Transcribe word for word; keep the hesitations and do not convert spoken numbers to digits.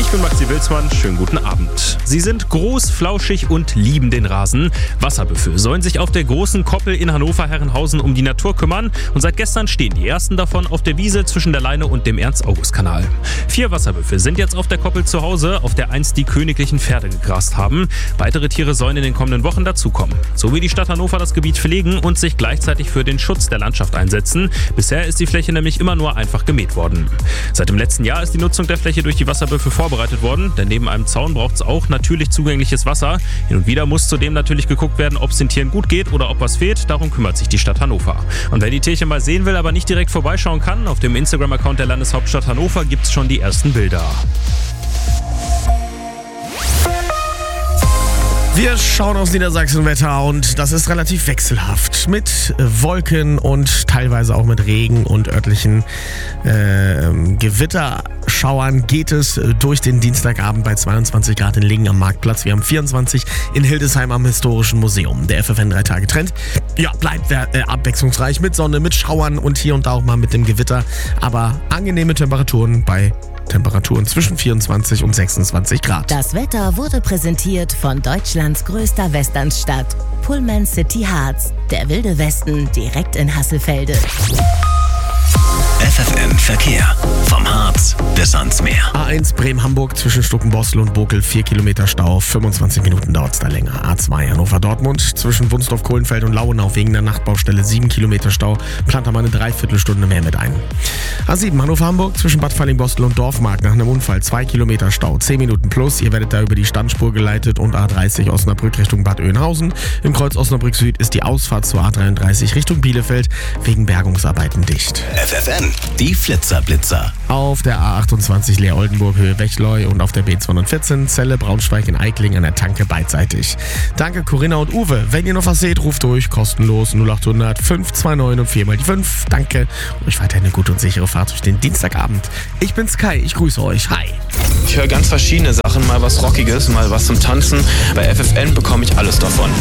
Ich bin Maxi Wilsmann, schönen guten Abend. Sie sind groß, flauschig und lieben den Rasen. Wasserbüffel sollen sich auf der großen Koppel in Hannover-Herrenhausen um die Natur kümmern und seit gestern stehen die ersten davon auf der Wiese zwischen der Leine und dem Ernst-August-Kanal. Vier Wasserbüffel sind jetzt auf der Koppel zu Hause, auf der einst die königlichen Pferde gegrast haben. Weitere Tiere sollen in den kommenden Wochen dazukommen. So will die Stadt Hannover das Gebiet pflegen und sich gleichzeitig für den Schutz der Landschaft einsetzen. Bisher ist die Fläche nämlich immer nur einfach gemäht worden. Seit dem letzten Jahr ist die Nutzung der Fläche durch die Wasserbüffel vorbereitet worden, denn neben einem Zaun braucht es auch natürlich zugängliches Wasser. Hin und wieder muss zudem natürlich geguckt werden, ob es den Tieren gut geht oder ob was fehlt. Darum kümmert sich die Stadt Hannover. Und wer die Tierchen mal sehen will, aber nicht direkt vorbeischauen kann, auf dem Instagram-Account der Landeshauptstadt Hannover gibt es schon die ersten Bilder. Wir schauen aufs Niedersachsen-Wetter und das ist relativ wechselhaft. Mit Wolken und teilweise auch mit Regen und örtlichen äh, Gewitterschauern geht es durch den Dienstagabend bei zweiundzwanzig Grad in Lingen am Marktplatz. Wir haben vierundzwanzig in Hildesheim am Historischen Museum. Der F F N drei Tage Trend, ja, bleibt äh, abwechslungsreich mit Sonne, mit Schauern und hier und da auch mal mit dem Gewitter. Aber angenehme Temperaturen bei Temperaturen zwischen vierundzwanzig und sechsundzwanzig Grad. Das Wetter wurde präsentiert von Deutschlands größter Westernstadt, Pullman City Harz. Der wilde Westen direkt in Hasselfelde. F F N Verkehr. Vom Harz bis ans Meer. A eins Bremen-Hamburg zwischen Stuckenbossel und Bokel, vier Kilometer Stau, fünfundzwanzig Minuten dauert es da länger. A zwei Hannover-Dortmund zwischen Wunsdorf-Kohlenfeld und Lauenau wegen der Nachtbaustelle, sieben Kilometer Stau, plant da mal eine Dreiviertelstunde mehr mit ein. A sieben Hannover-Hamburg zwischen Bad Falling-Bostel und Dorfmark nach einem Unfall, zwei Kilometer Stau, zehn Minuten plus. Ihr werdet da über die Standspur geleitet und A dreißig Osnabrück Richtung Bad Oeynhausen. Im Kreuz Osnabrück Süd ist die Ausfahrt zur A dreiunddreißig Richtung Bielefeld wegen Bergungsarbeiten dicht. F F N, die Flitzerblitzer. Auf der A achtundzwanzig Leer-Oldenburg Höhe Wechleu und auf der B zweihundertvierzehn Celle Braunschweig in Eikling an der Tanke beidseitig. Danke Corinna und Uwe. Wenn ihr noch was seht, ruft durch, kostenlos null acht hundert fünf zwei neun und vier mal die fünf. Danke und euch weiterhin eine gute und sichere Fahrt durch den Dienstagabend. Ich bin's Kai, ich grüße euch. Hi. Ich höre ganz verschiedene Sachen, mal was Rockiges, mal was zum Tanzen. Bei F F N bekomme ich alles davon.